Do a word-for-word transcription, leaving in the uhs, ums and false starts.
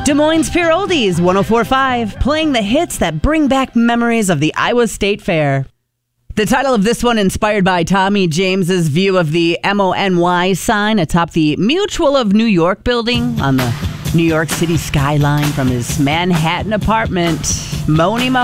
Des Moines Pure Oldies, one oh four point five, playing the hits that bring back memories of the Iowa State Fair. The title of this one inspired by Tommy James's view of the M O N Y sign atop the Mutual of New York building on the New York City skyline from his Manhattan apartment. Mony Mo.